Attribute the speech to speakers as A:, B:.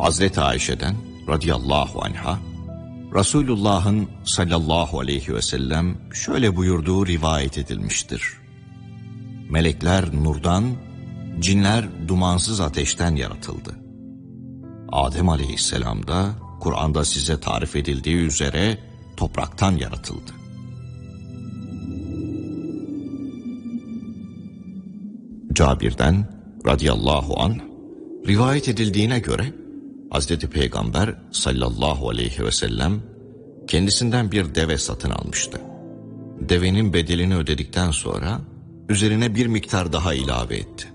A: Hazreti Ayşe'den radıyallahu anha, Resulullah'ın sallallahu aleyhi ve sellem şöyle buyurduğu rivayet edilmiştir. Melekler nurdan, cinler dumansız ateşten yaratıldı. Adem aleyhisselam da Kur'an'da size tarif edildiği üzere topraktan yaratıldı. Cabir'den radıyallahu anh rivayet edildiğine göre Hazreti Peygamber sallallahu aleyhi ve sellem kendisinden bir deve satın almıştı. Devenin bedelini ödedikten sonra üzerine bir miktar daha ilave etti.